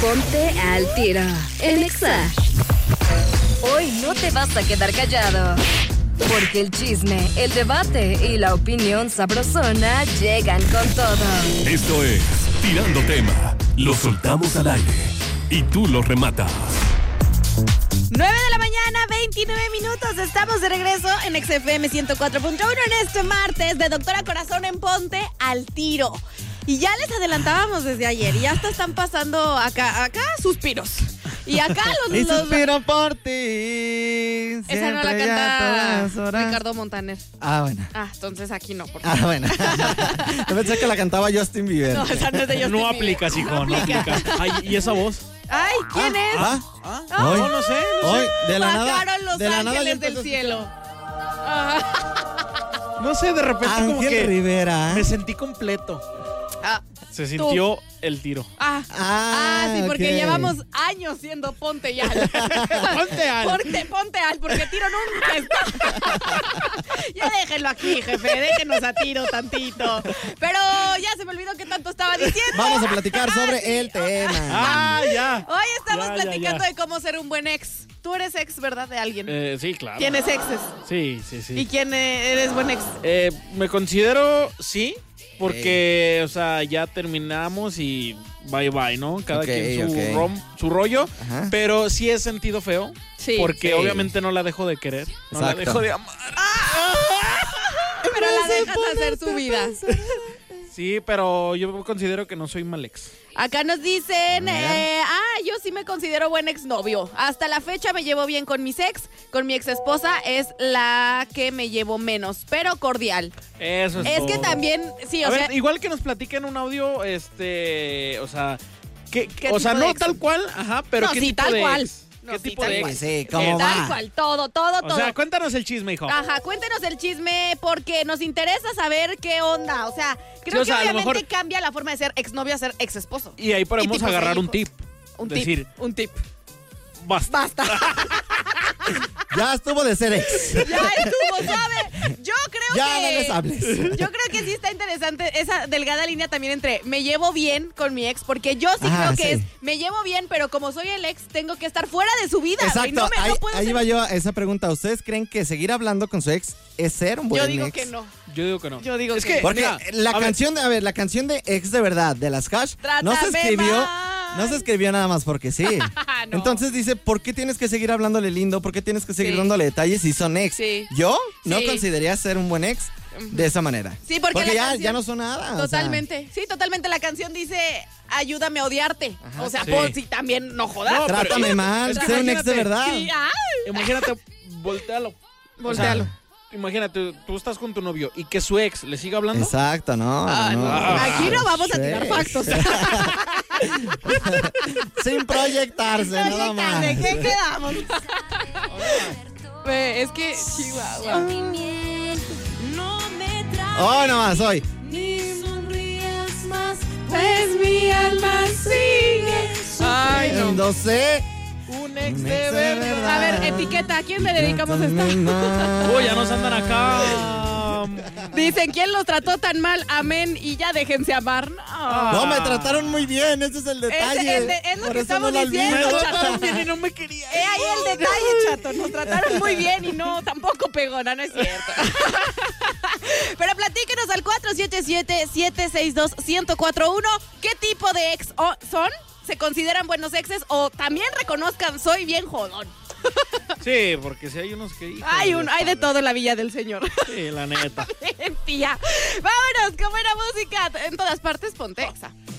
Ponte al Tiro en Exa. Hoy no te vas a quedar callado, porque el chisme, el debate y la opinión sabrosona llegan con todo. Esto es Tirando Tema. Lo soltamos al aire y tú lo rematas. 9 de la mañana, 29 minutos. Estamos de regreso en XFM 104.1 en este martes de Doctora Corazón en Ponte al Tiro. Y ya les adelantábamos desde ayer y hasta están pasando acá suspiros. Y acá Y los suspiro por ti. esa no la siempre y a canta todas horas. Ricardo Montaner. Ah, bueno. Entonces aquí no, por Ah, favor. bueno. Yo pensé que la cantaba Justin Bieber. No, esa no es de Justin No Bieber. aplicas, hijo, no aplica. aplicas. Ay, ¿y esa voz? Ay, ¿quién es? Hoy, No sé. hoy, de la nada. Bajaron los de la nada ángeles yo del empecé a cielo. No sé, de repente como Ángel que Rivera. me sentí completo. Se sintió el tiro. Sí, porque ok. llevamos años siendo Ponte y Al. Ponte al. Ponte Al, porque Tiro nunca está. Ya déjenlo aquí, jefe, déjenos a Tiro tantito. Pero ya se me olvidó qué tanto estaba diciendo. Vamos a platicar sobre el tema. Ya. Hoy estamos Ya, platicando ya. de cómo ser un buen ex. Tú eres ex, ¿verdad? De alguien. Sí, claro. ¿Tienes exes? Sí. ¿Y quién eres buen ex? Me considero sí, porque, o sea, ya terminamos y bye, ¿no? Cada Ok, quien ok. su rollo. Ajá. Pero sí he sentido feo. Sí. Porque Sí. obviamente no la dejo de querer. No la Exacto. dejo de amar. Pero la dejas hacer su vida. Sí, pero yo considero que no soy mal ex. Acá nos dicen, yo sí me considero buen exnovio. Hasta la fecha me llevo bien con mis ex. Con mi ex esposa es la que me llevo menos, pero cordial. Eso es Es todo. que también, sí, A o ver, sea, igual que nos platiquen un audio, o sea, ¿Qué o sea, tipo de no ex? tal cual, ajá, pero No, ¿qué sí, tipo tal de cual. ex? No, ¿Qué sí, tipo tal de cual. ex? Sí, ¿cómo tal va? cual, todo. O sea, cuéntanos el chisme, hijo. Ajá, cuéntenos el chisme porque nos interesa saber qué onda. O sea, creo Sí, o sea, que a lo obviamente mejor- cambia la forma de ser exnovio a ser ex esposo. Y ahí podemos tipos de agarrar un hijos. tip. Un Decir, tip. basta. Basta. Ya estuvo de ser ex. Ya estuvo, ¿sabe? Yo creo Ya que... no les hables. Yo creo que sí está interesante esa delgada línea también entre me llevo bien con mi ex, porque yo sí Ajá, creo que sí. es me llevo bien, pero como soy el ex, tengo que estar fuera de su vida. güey. Exacto. No puedo Ahí ser- va yo a esa pregunta. ¿Ustedes creen que seguir hablando con su ex es ser un buen Yo digo ex? que no. Yo digo que no. Yo digo es que que, Porque mira, la a ver, canción la canción de Ex de Verdad de las Hash no se Trátame escribió, mal. no se escribió nada más porque sí. No. Entonces dice, ¿por qué tienes que seguir hablándole lindo? ¿Por qué tienes que seguir Sí. dándole detalles si son ex? Sí. Yo no Sí. consideraría ser un buen ex de esa manera. Sí, porque la ya, canción- ya no son nada. o sea. Totalmente. Sí, totalmente. La canción dice ayúdame a odiarte. O sea, sí. pues sí, también no jodas. No, pero- Trátame mal, es que sé un ex de imagínate, verdad. Sí, ay, imagínate, voltealo. voltealo. O sea, imagínate, tú estás con tu novio y que su ex le siga hablando. Exacto, no. Aquí no vamos a tirar Ex. factos. Sin proyectarse, nada más. ¿De qué quedamos? Es que Chihuahua. Oh, no más, hoy. Pues mi alma sigue. Ay, no. Entonces, Un ex un de ex de verdad. verdad. A ver, etiqueta, ¿a quién le dedicamos esta? Uy, ya nos andan acá. Dicen, ¿quién los trató tan mal? Amén, y ya déjense amar. No. No, me trataron muy bien, ese es el detalle. Es lo Por que eso no estamos la diciendo, olvido. chato. bien y no me quería. Ahí el detalle, chato. Nos trataron muy bien y no, tampoco pegona, no es cierto. Pero platíquenos al 477-762-1041. ¿Qué tipo de ex son? ¿Se consideran buenos exes? O también reconozcan, soy bien jodón. Sí, porque si hay unos que... híjole, Hay de todo en la Villa del Señor. Sí, la neta. Tía. Vámonos con buena música. En todas partes, ponte Exa.